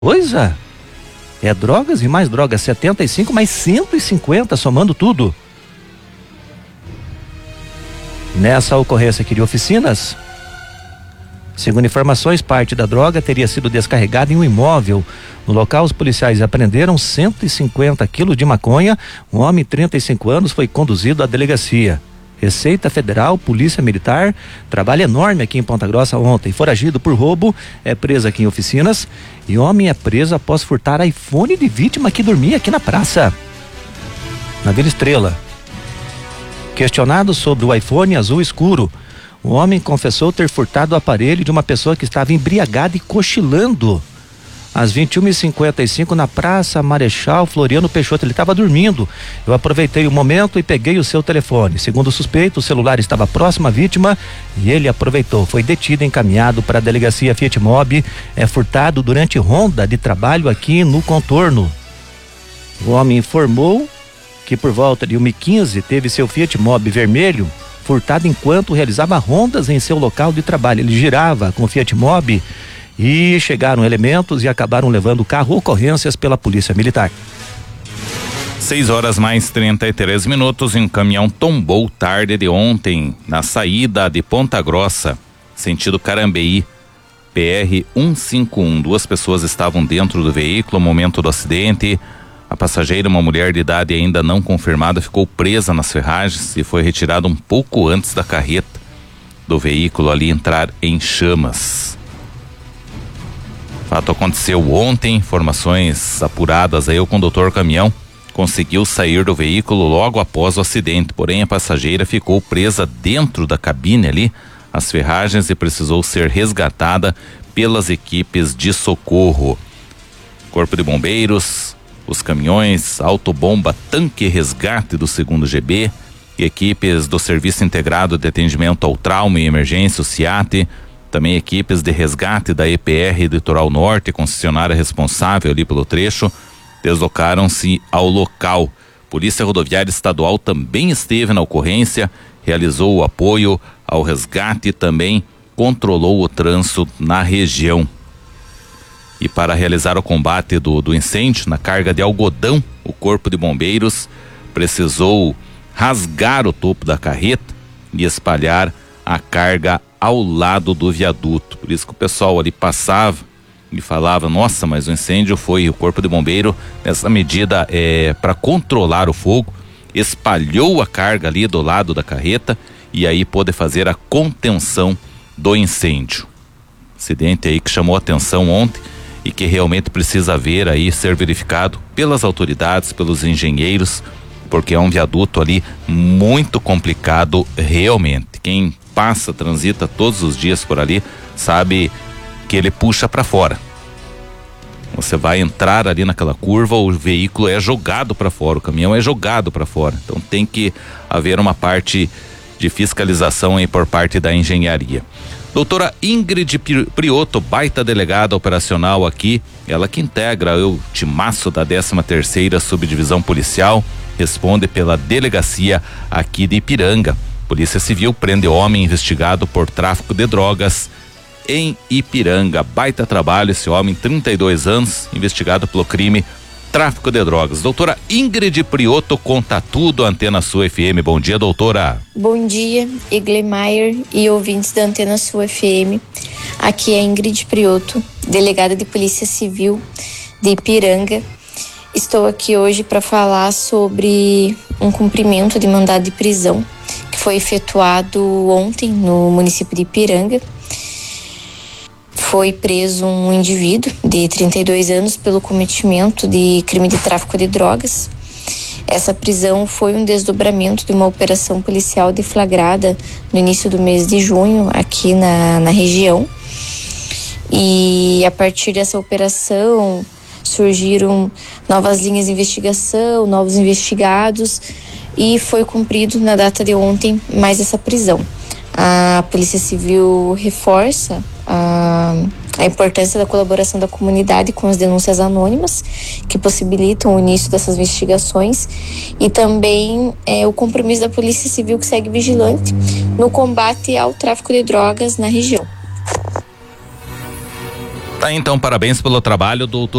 coisa. É drogas e mais drogas, 75 mais 150, somando tudo. Nessa ocorrência aqui de Oficinas, segundo informações, parte da droga teria sido descarregada em um imóvel. No local, os policiais apreenderam 150 quilos de maconha. Um homem de 35 anos foi conduzido à delegacia. Receita Federal, Polícia Militar, trabalho enorme aqui em Ponta Grossa ontem. Foragido por roubo, é preso aqui em Oficinas. E homem é preso após furtar iPhone de vítima que dormia aqui na praça, na Vila Estrela. Questionado sobre o iPhone azul escuro, o homem confessou ter furtado o aparelho de uma pessoa que estava embriagada e cochilando às 21h55 na Praça Marechal Floriano Peixoto. Ele estava dormindo. Eu aproveitei o momento e peguei o seu telefone. Segundo o suspeito, o celular estava próximo à vítima e ele aproveitou. Foi detido e encaminhado para a delegacia Fiat Mobi. É furtado durante ronda de trabalho aqui no contorno. O homem informou que por volta de 1h15 teve seu Fiat Mobi vermelho furtado enquanto realizava rondas em seu local de trabalho. Ele girava com o Fiat Mobi e chegaram elementos e acabaram levando o carro ocorrências pela Polícia Militar. 6h mais 33 minutos. Um caminhão tombou tarde de ontem na saída de Ponta Grossa, sentido Carambeí, PR 151. 2 pessoas estavam dentro do veículo no momento do acidente. A passageira, uma mulher de idade ainda não confirmada, ficou presa nas ferragens e foi retirada um pouco antes da carreta do veículo ali entrar em chamas. O fato aconteceu ontem. Informações apuradas aí, o condutor caminhão conseguiu sair do veículo logo após o acidente, porém a passageira ficou presa dentro da cabine ali, as ferragens, e precisou ser resgatada pelas equipes de socorro. Corpo de Bombeiros, os caminhões, autobomba, tanque resgate do 2º GB, e equipes do Serviço Integrado de Atendimento ao Trauma e Emergência, o SIAT, também equipes de resgate da EPR Litoral Norte, concessionária responsável ali pelo trecho, deslocaram-se ao local. Polícia Rodoviária Estadual também esteve na ocorrência, realizou o apoio ao resgate e também controlou o trânsito na região. E para realizar o combate do incêndio na carga de algodão, o Corpo de Bombeiros precisou rasgar o topo da carreta e espalhar a carga ao lado do viaduto. Por isso que o pessoal ali passava e falava: nossa, mas o incêndio foi. O Corpo de Bombeiro, nessa medida para controlar o fogo, espalhou a carga ali do lado da carreta e aí pôde fazer a contenção do incêndio. Acidente aí que chamou a atenção ontem e que realmente precisa ser verificado pelas autoridades, pelos engenheiros, porque é um viaduto ali muito complicado realmente. Quem transita todos os dias por ali, sabe que ele puxa para fora. Você vai entrar ali naquela curva, o veículo é jogado para fora, o caminhão é jogado para fora. Então tem que haver uma parte de fiscalização aí por parte da engenharia. Doutora Ingrid Prioto, baita delegada operacional aqui, ela que integra o timaço da 13ª Subdivisão Policial, responde pela delegacia aqui de Ipiranga. Polícia Civil prende homem investigado por tráfico de drogas em Ipiranga. Baita trabalho esse homem, 32 anos, investigado pelo crime tráfico de drogas. Doutora Ingrid Prioto conta tudo, Antena Sul FM. Bom dia, doutora. Bom dia, Eglemeyer e ouvintes da Antena Sul FM. Aqui é Ingrid Prioto, delegada de Polícia Civil de Ipiranga. Estou aqui hoje para falar sobre um cumprimento de mandado de prisão que foi efetuado ontem no município de Ipiranga. Foi preso um indivíduo de 32 anos pelo cometimento de crime de tráfico de drogas. Essa prisão foi um desdobramento de uma operação policial deflagrada no início do mês de junho aqui na região. E a partir dessa operação surgiram novas linhas de investigação, novos investigados, e foi cumprido na data de ontem mais essa prisão. A Polícia Civil reforça a importância da colaboração da comunidade com as denúncias anônimas, que possibilitam o início dessas investigações, e também o compromisso da Polícia Civil, que segue vigilante no combate ao tráfico de drogas na região. Tá, então, parabéns pelo trabalho, doutor.